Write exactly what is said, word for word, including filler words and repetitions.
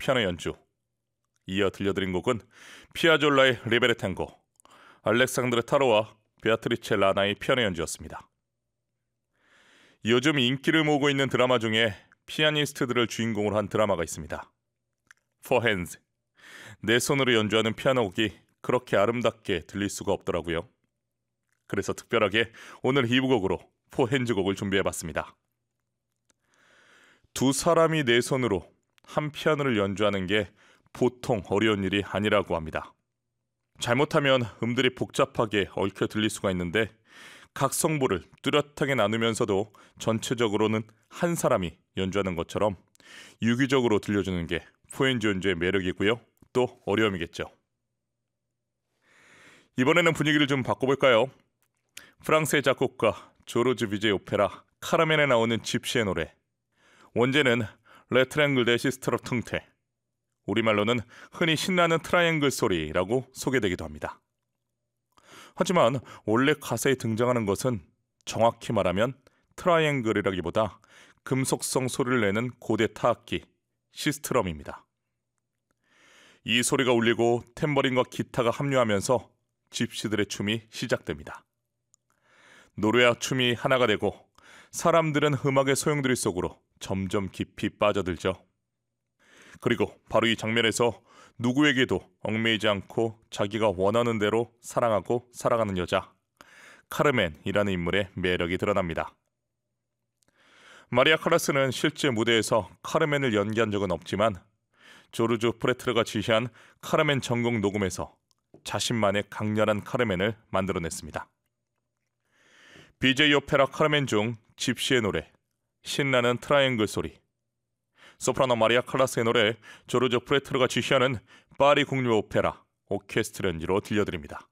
피아노 연주. 이어 들려드린 곡은 피아졸라의 리베레 탱고, 알렉산드르 타로와 베아트리체 라나의 피아노 연주였습니다. 요즘 인기를 모으고 있는 드라마 중에 피아니스트들을 주인공으로 한 드라마가 있습니다. Four Hands. 네 손으로 연주하는 피아노 곡이 그렇게 아름답게 들릴 수가 없더라고요. 그래서 특별하게 오늘 이 부 곡으로 Four Hands 곡을 준비해봤습니다. 두 사람이 네 손으로 한 피아노를 연주하는 게 보통 어려운 일이 아니라고 합니다. 잘못하면 음들이 복잡하게 얽혀 들릴 수가 있는데 각 성부를 뚜렷하게 나누면서도 전체적으로는 한 사람이 연주하는 것처럼 유기적으로 들려주는 게 포엔즈 연주의 매력이고요. 또 어려움이겠죠. 이번에는 분위기를 좀 바꿔볼까요? 프랑스의 작곡가 조르주 비제 오페라 카르멘에 나오는 집시의 노래. 원제는 레트랭글 데 시스트러 퉁테, 우리말로는 흔히 신나는 트라이앵글 소리라고 소개되기도 합니다. 하지만 원래 가사에 등장하는 것은 정확히 말하면 트라이앵글이라기보다 금속성 소리를 내는 고대 타악기 시스트럼입니다. 이 소리가 울리고 탬버린과 기타가 합류하면서 집시들의 춤이 시작됩니다. 노래와 춤이 하나가 되고 사람들은 음악의 소용돌이 속으로 점점 깊이 빠져들죠. 그리고 바로 이 장면에서 누구에게도 얽매이지 않고 자기가 원하는 대로 사랑하고 살아가는 여자 카르멘이라는 인물의 매력이 드러납니다. 마리아 칼라스는 실제 무대에서 카르멘을 연기한 적은 없지만 조르주 프레트르가 지시한 카르멘 전곡 녹음에서 자신만의 강렬한 카르멘을 만들어냈습니다. 비제이 오페라 카르멘 중 집시의 노래, 신나는 트라이앵글 소리, 소프라노 마리아 칼라스의 노래, 조르주 프레트르가 지시하는 파리 국립 오페라 오케스트라 연주로 들려드립니다.